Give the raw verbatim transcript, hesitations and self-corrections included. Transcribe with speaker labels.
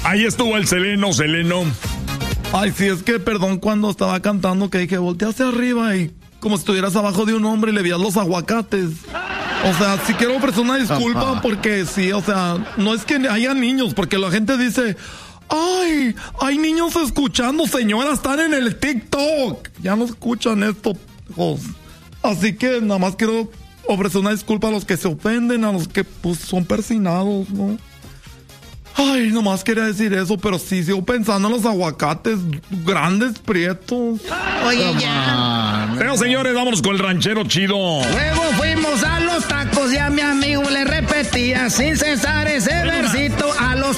Speaker 1: Ahí estuvo el Seleno, Seleno.
Speaker 2: Ay, sí, es que perdón cuando estaba cantando que dije, voltea hacia arriba y como si estuvieras abajo de un hombre y le veías los aguacates. O sea, sí quiero ofrecer una disculpa Ajá. porque sí, o sea, no es que haya niños, porque la gente dice, ay, hay niños escuchando, señora, están en el TikTok. Ya no escuchan esto, hijos. Así que nada más quiero ofrecer una disculpa a los que se ofenden, a los que pues son persinados, ¿no? Ay, nomás quería decir eso, pero sí, sigo pensando en los aguacates grandes, prietos.
Speaker 3: Oye, ya.
Speaker 1: Pero señores, vámonos con el ranchero chido.
Speaker 3: Luego fuimos a los tacos y a mi amigo le repetía sin cesar ese versito. A los